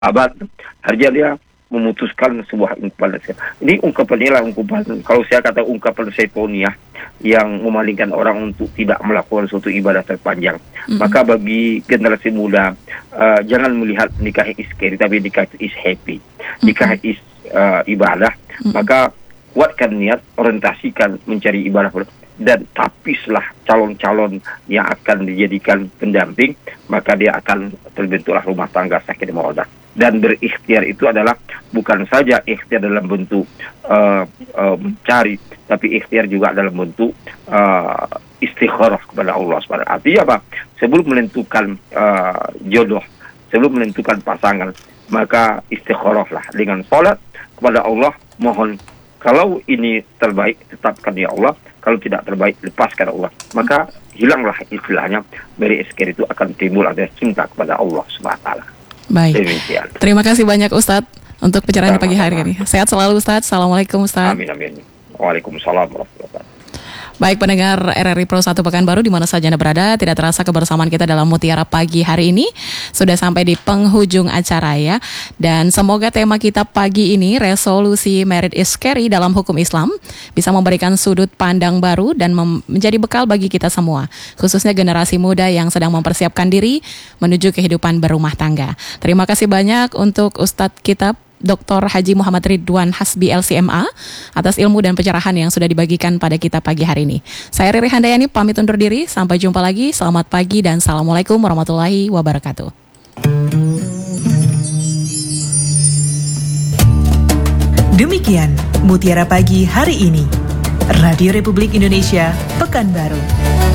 abad, akhirnya dia memutuskan sebuah ungkapan. Ini ungkapannya lah ungkapan, kalau saya kata ungkapan setoniah yang memalingkan orang untuk tidak melakukan suatu ibadah terpanjang. Maka bagi generasi muda, jangan melihat nikah is scary, tapi nikah is happy. Nikah is ibadah. Maka kuatkan niat, orientasikan mencari ibadah, dan tapislah calon-calon yang akan dijadikan pendamping, maka dia akan terbentuklah rumah tangga sakinah mawaddah. Dan berikhtiar itu adalah bukan saja ikhtiar dalam bentuk mencari, tapi ikhtiar juga dalam bentuk istikharah kepada Allah SWT. Artinya apa? Sebelum menentukan jodoh, sebelum menentukan pasangan, maka istikharahlah dengan salat kepada Allah, mohon kalau ini terbaik tetapkan ya Allah, kalau tidak terbaik lepaskan Allah. Maka hilanglah istilahnya dari ikhtiar, itu akan timbul ada cinta kepada Allah SWT. Baik, terima kasih banyak Ustadz untuk pencerahan pagi hari ini. Sehat selalu Ustadz. Assalamualaikum Ustadz. Amin amin. Waalaikumsalam warahmatullahi wabarakatuh. Baik pendengar RRI Pro 1 Pekanbaru di mana saja Anda berada, tidak terasa kebersamaan kita dalam Mutiara Pagi hari ini sudah sampai di penghujung acara ya. Dan semoga tema kita pagi ini, resolusi marriage is scary dalam hukum Islam, bisa memberikan sudut pandang baru dan menjadi bekal bagi kita semua, khususnya generasi muda yang sedang mempersiapkan diri menuju kehidupan berumah tangga. Terima kasih banyak untuk Ustadz kita Dr. Haji Muhammad Ridwan Hasbi LCMA atas ilmu dan pencerahan yang sudah dibagikan pada kita pagi hari ini. Saya Riri Handayani pamit undur diri, sampai jumpa lagi, selamat pagi dan Assalamualaikum warahmatullahi wabarakatuh. Demikian Mutiara Pagi hari ini, Radio Republik Indonesia, Pekanbaru.